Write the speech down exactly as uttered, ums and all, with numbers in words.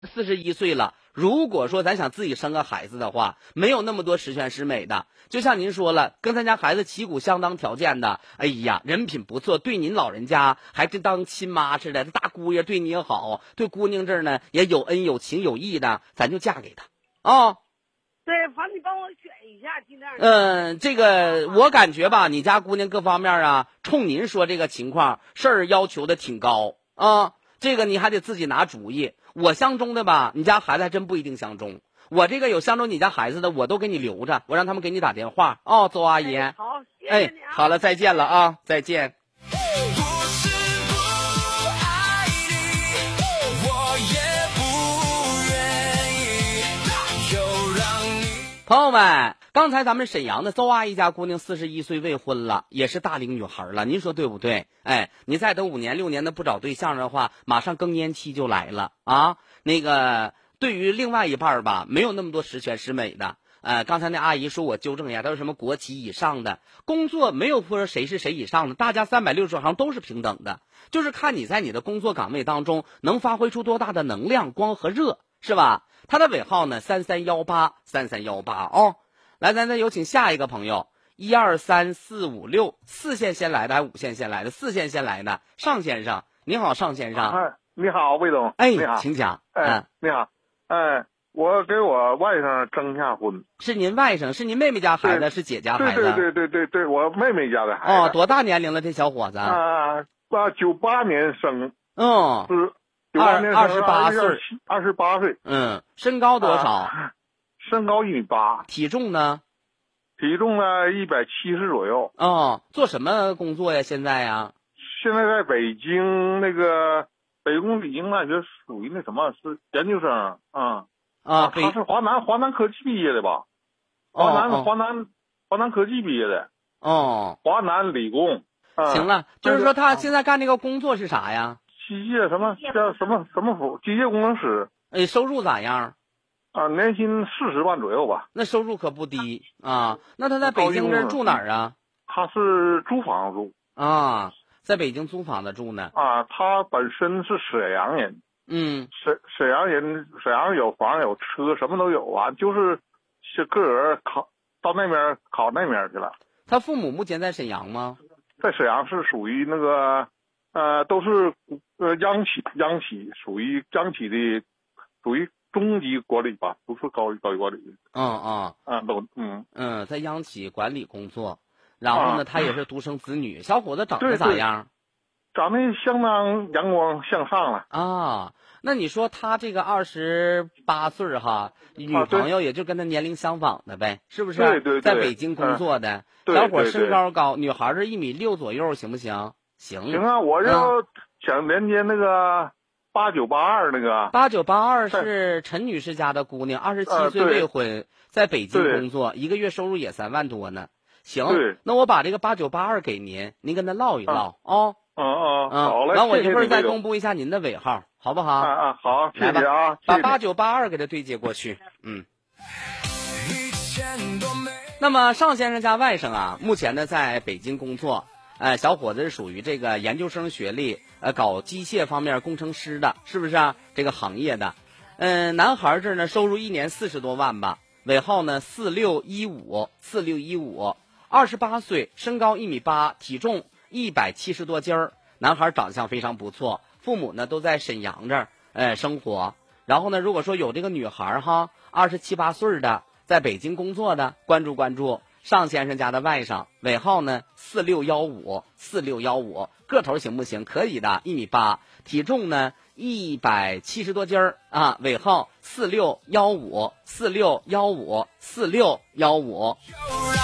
四十一岁了，如果说咱想自己生个孩子的话，没有那么多十全十美的。就像您说了，跟咱家孩子旗鼓相当条件的，哎呀，人品不错，对您老人家还真当亲妈似的，这大姑爷对你也好，对姑娘这儿呢也有恩有情有义的，咱就嫁给他啊。哦， 对，反正你帮我选一下，尽量。 嗯，这个我感觉吧，你家姑娘各方面啊，冲您说这个情况，事儿要求的挺高啊。这个你还得自己拿主意。我相中的吧，你家孩子还真不一定相中。我这个有相中你家孩子的，我都给你留着，我让他们给你打电话哦，邹阿姨。 哎、好，谢谢你啊。 哎，好了，再见了啊，再见。朋友们，刚才咱们沈阳的邹阿姨家姑娘四十一岁未婚了，也是大龄女孩了，您说对不对？哎，你再等五年六年的不找对象的话，马上更年期就来了啊。那个对于另外一半吧，没有那么多十全十美的。呃，刚才那阿姨说我纠正一下，她说什么国企以上的工作没有说谁是谁以上的，大家三百六十行都是平等的，就是看你在你的工作岗位当中能发挥出多大的能量、光和热，是吧？他的尾号呢三三幺八三三幺八哦。来，咱再有请下一个朋友，一二三四五六，四线先来的还是五线先来的？四线先来的，尚先生，你好，尚先生。 哎，你好，魏总。 哎， 你好， 请讲。 哎， 嗯， 你好，哎，我给我外甥征下婚。 是您外甥？是您妹妹家孩子？是姐家孩子？ 对对对对对对，我妹妹家的孩子。 哦，多大年龄了？这小伙子？ 啊，啊，九八年生。 嗯。 是。二二十八岁。 二十八岁。 嗯，身高多少？ 啊、身高一米八。 体重呢？ 体重呢一百七十左右。 哦，做什么工作呀？现在呀？ 现在在北京那个北工理工大学，属于那什么，是研究生啊。 啊， 他是华南华南科技毕业的吧？华南、哦、华南华南科技毕业的。 哦。 华南理工。啊、 行了，就是说他现在干这个工作是啥呀？ 机械什么叫什么什么服？机械工程师。 哎，收入咋样？ 啊，年薪四十万左右吧。 那收入可不低啊。那他在北京这住哪儿啊？ 他是租房住。 啊，在北京租房子住呢。 啊，他本身是沈阳人。 嗯。 沈沈阳人，沈阳有房有车，什么都有啊，就是是个人考到那边考那边去了。 他父母目前在沈阳吗？ 在沈阳是属于那个。呃，都是呃央企，央企属于央企的，属于中级管理吧，不是高高级管理。 嗯嗯嗯，都嗯嗯，在央企管理工作，然后呢，啊、他也是独生子女。小伙子长得咋样？ 长得相当阳光向上了啊。那你说他这个二十八岁哈，女朋友也就跟他年龄相仿的呗，是不是？ 对对对， 在北京工作的， 嗯、 小伙身高高，女孩是一米六左右，行不行？行行啊，我就想连接那个八九八二那个。 八九八二是陈女士家的姑娘，二十七岁未婚，在北京工作，一个月收入也三万多呢。行，那我把这个八九八二给您，您跟他唠一唠啊。 嗯嗯，好嘞。 完我一会儿再公布一下您的尾号，好不好？ 啊啊，好，谢谢啊。 把八九八二给他对接过去。嗯。那么尚先生家外甥啊，目前呢在北京工作。呃，小伙子是属于这个研究生学历，呃，搞机械方面工程师的，是不是啊？这个行业的，嗯、呃，男孩这呢收入一年四十多万吧，尾号呢四六一五四六一五，二十八岁，身高一米八，体重一百七十多斤儿。男孩长相非常不错，父母呢都在沈阳这儿，呃，生活。然后呢，如果说有这个女孩哈，二十七八岁的，在北京工作的，关注关注。尚先生家的外甥，尾号呢四六幺五四六幺五，个头行不行？可以的，一米八，体重呢一百七十多斤儿啊，尾号四六幺五四六幺五四六幺五。